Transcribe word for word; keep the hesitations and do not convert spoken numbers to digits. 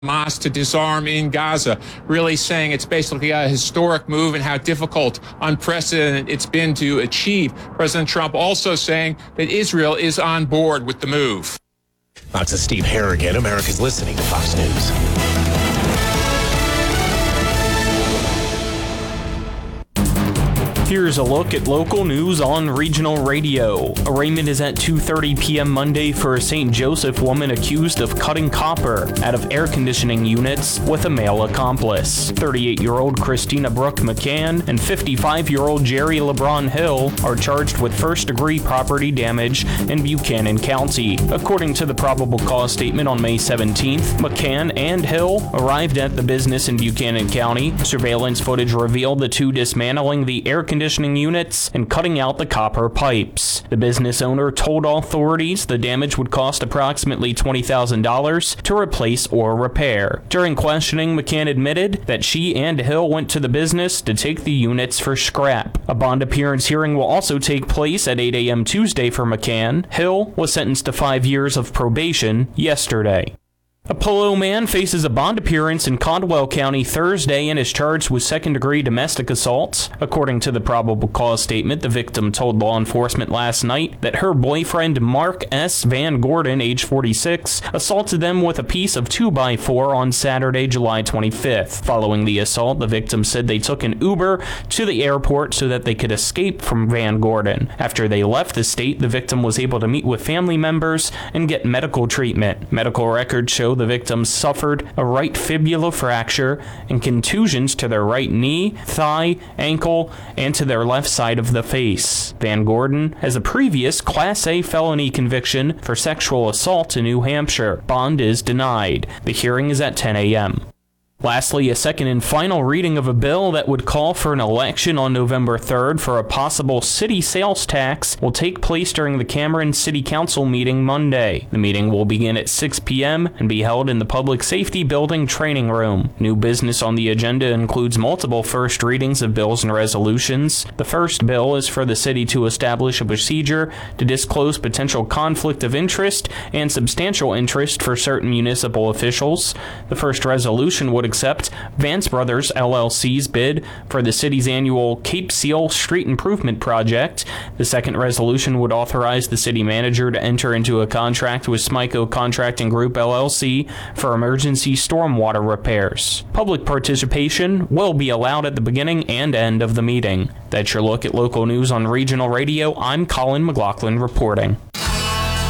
Hamas to disarm in Gaza, really saying it's basically a historic move and how difficult, unprecedented it's been to achieve. President Trump also saying that Israel is on board with the move. That's Steve Harrigan. America's listening to Fox News. Here's a look at local news on regional radio. Arraignment is at two thirty p.m. Monday for a Saint Joseph woman accused of cutting copper out of air conditioning units with a male accomplice. thirty-eight-year-old Christina Brooke McCann and fifty-five-year-old Jerry LeBron Hill are charged with first-degree property damage in Buchanan County. According to the probable cause statement on May seventeenth, McCann and Hill arrived at the business in Buchanan County. Surveillance footage revealed the two dismantling the air conditioning conditioning units and cutting out the copper pipes. The business owner told authorities the damage would cost approximately twenty thousand dollars to replace or repair. During questioning, McCann admitted that she and Hill went to the business to take the units for scrap. A bond appearance hearing will also take place at eight a.m. Tuesday for McCann. Hill was sentenced to five years of probation yesterday. A Polo man faces a bond appearance in Caldwell County Thursday and is charged with second-degree domestic assault. According to the probable cause statement, the victim told law enforcement last night that her boyfriend, Mark S. Van Gordon, age forty-six, assaulted them with a piece of two by four on Saturday, July twenty-fifth. Following the assault, the victim said they took an Uber to the airport so that they could escape from Van Gordon. After they left the state, the victim was able to meet with family members and get medical treatment. Medical records show the victims suffered a right fibula fracture and contusions to their right knee, thigh, ankle, and to their left side of the face. Van Gordon has a previous Class A felony conviction for sexual assault in New Hampshire. Bond is denied. The hearing is at ten a.m. Lastly, a second and final reading of a bill that would call for an election on November third for a possible city sales tax will take place during the Cameron City Council meeting Monday. The meeting will begin at six p.m. and be held in the Public Safety Building training room. New business on the agenda includes multiple first readings of bills and resolutions. The first bill is for the city to establish a procedure to disclose potential conflict of interest and substantial interest for certain municipal officials. The first resolution would accept Vance Brothers L L C's bid for the city's annual Cape Seal Street Improvement Project. The second resolution would authorize the city manager to enter into a contract with Smyco Contracting Group L L C for emergency stormwater repairs. Public participation will be allowed at the beginning and end of the meeting. That's your look at local news on regional radio. I'm Colin McLaughlin reporting.